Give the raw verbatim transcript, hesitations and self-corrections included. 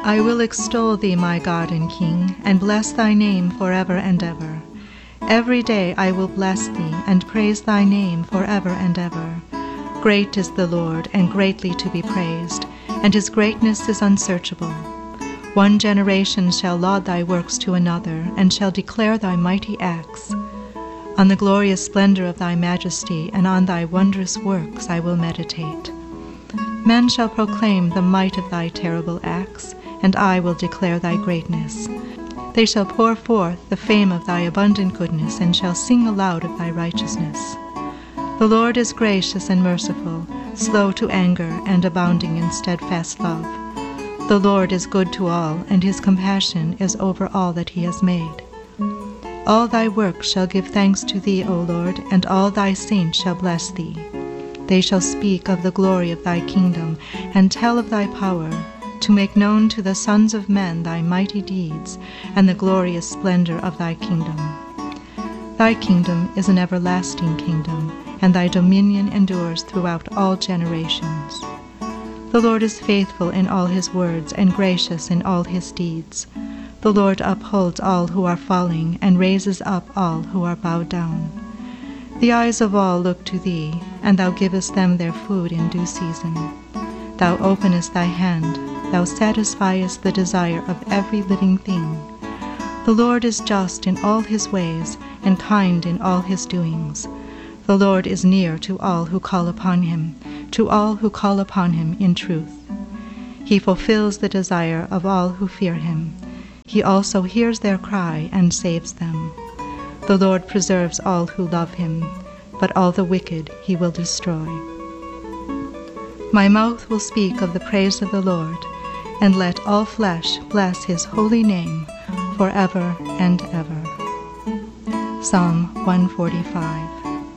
I will extol thee, my God and King, and bless thy name forever and ever. Every day I will bless thee, and praise thy name forever and ever. Great is the Lord, and greatly to be praised, and his greatness is unsearchable. One generation shall laud thy works to another, and shall declare thy mighty acts. On the glorious splendor of thy majesty, and on thy wondrous works I will meditate. Men shall proclaim the might of thy terrible acts, and I will declare thy greatness. They shall pour forth the fame of thy abundant goodness, and shall sing aloud of thy righteousness. The Lord is gracious and merciful, slow to anger, and abounding in steadfast love. The Lord is good to all, and his compassion is over all that he has made. All thy works shall give thanks to thee, O Lord, and all thy saints shall bless thee. They shall speak of the glory of thy kingdom, and tell of thy power, to make known to the sons of men thy mighty deeds, and the glorious splendor of thy kingdom. Thy kingdom is an everlasting kingdom, and thy dominion endures throughout all generations. The Lord is faithful in all his words, and gracious in all his deeds. The Lord upholds all who are falling, and raises up all who are bowed down. The eyes of all look to thee, and thou givest them their food in due season. Thou openest thy hand, thou satisfiest the desire of every living thing. The Lord is just in all his ways, and kind in all his doings. The Lord is near to all who call upon him, to all who call upon him in truth. He fulfills the desire of all who fear him. He also hears their cry and saves them. The Lord preserves all who love him, but all the wicked he will destroy. My mouth will speak of the praise of the Lord, and let all flesh bless his holy name forever and ever. Psalm one forty-five.